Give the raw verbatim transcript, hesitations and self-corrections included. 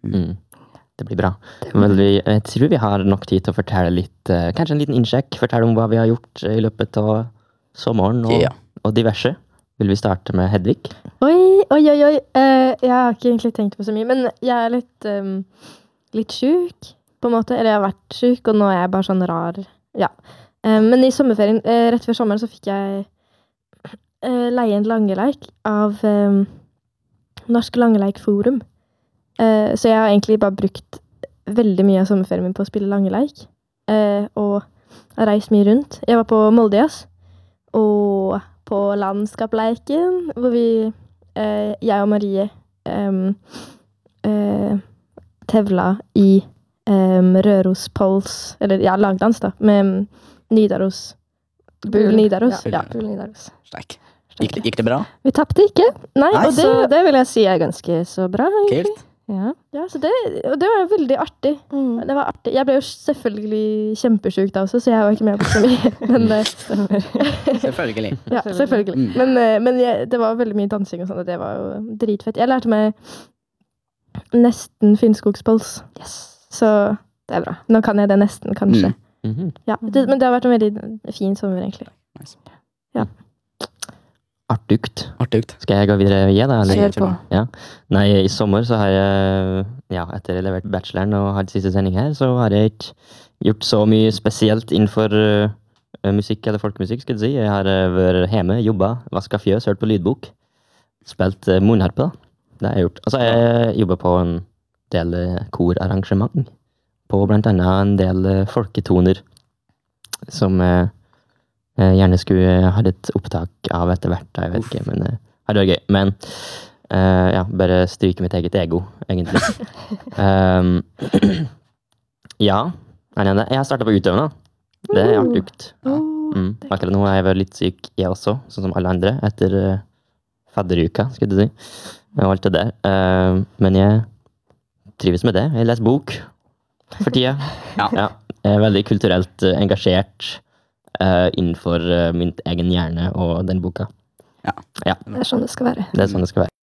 Mm. Det blir bra. Men vi, jeg tror vi har nok tid til å fortelle litt, uh, kanskje en liten innsjekk, fortelle om hva vi har gjort i løpet av sommeren og, Ja. og diverse. Vil vi starte med Hedvig? Oi, oi, oi, oi. Uh, jeg har ikke egentlig tenkt på så mye, men jeg er litt, um, litt syk, på en måte. Eller jeg har vært syk, og nå er jeg bare sånn rar. Ja. Uh, men i sommerferien, uh, rett før sommeren, så fikk jeg uh, leie en langeleik av um, Norsk Langeleikforum. Uh, så jeg har egentlig bare brukt veldig mye av sommerferien min på å spille langeleik. Uh, og har reist mye rundt. Jeg var på Moldejazz, og på landskapleiken, hvor vi, uh, jeg og Marie, um, uh, tevla i um, Rørospols, eller ja, lagdans da, med Nidaros. Bull Nidaros. Ja, Ja. Bull Nidaros. Sterk. Gikk, det- gikk det bra? Vi tappte ikke. Nei, Nei, og det, Så det vil jeg si er ganske så bra, egentlig. Kult. Ja. ja, så det, og det var veldig artig. Mm. Det var artig. Jeg ble jo selvfølgelig kjempesyk da også, så jeg var ikke med på så mye. Men, eh, Selvfølgelig. ja, selvfølgelig. Mm. Men, eh, men jeg, det var veldig mye dansing og sånn, og det var jo dritfett. Jeg lærte meg nesten Finnskogspols, Yes. så det er bra. Nå kan jeg det nesten, kanskje. Mm. Mhm. Ja, det, men det har vært en veldig fin sommer, egentlig. Nice. Artugt. Artig ut. Skal jeg gå videre igjen da? eller? Kjør på. Ja. Nei, i sommer så har jeg, ja, etter jeg levert bacheloren og hatt siste sending her, så har jeg ikke gjort så mye spesielt innenfor uh, musikk eller folkemusikk, skal du si. Jeg har uh, vært hjemme, jobbet, vasket fjøs, hørt på lydbok, spilt uh, munnharpe da. Det har jeg gjort. Og så har jeg jobbet på en del uh, korarrangement, på blant annet en del uh, folketoner, som uh, jeg gjerne skulle ha et opptak av etter hvert, da, jeg vet ikke, men uh, det var gøy. Men uh, ja, bare stryke mitt eget ego, egentlig. um, ja, Arne, jeg har startet på utøvende. Det er artugt. Mm. Akkurat nå har jeg vært litt syk, jeg også, sånn som alle andre, etter uh, fadderuka, skal du si, og alt det der. Uh, men jeg trives med det. Jeg leser bok for tida. Ja. Ja, jeg er veldig kulturelt uh, engasjert uh, innenfor uh, min egen hjerne og den boka. Ja. Ja, Det er sånn det skal være. det er sånn det skal være.